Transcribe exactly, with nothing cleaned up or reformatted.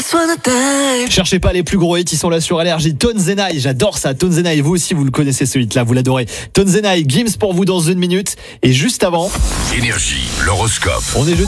Cherchez pas les plus gros hits, ils sont là sur Énergie. Tones and I, j'adore ça. Tones and I, vous aussi vous le connaissez ce hit là, vous l'adorez. Tones and I, Gims pour vous dans une minute. Et juste avant, Énergie, l'horoscope. on est jeudi.